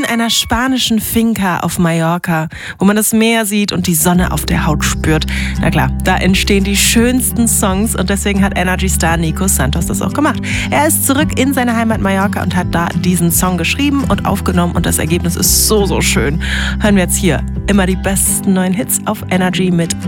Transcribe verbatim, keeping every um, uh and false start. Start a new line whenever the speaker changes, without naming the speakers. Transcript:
einer spanischen Finca auf Mallorca, wo man das Meer sieht und die Sonne auf der Haut spürt. Na klar, da entstehen die schönsten Songs und deswegen hat Energy-Star Nico Santos das auch gemacht. Er ist zurück in seine Heimat Mallorca und hat da diesen Song geschrieben und aufgenommen und das Ergebnis ist so, so schön. Hören wir jetzt hier immer die besten neuen Hits auf Energy mit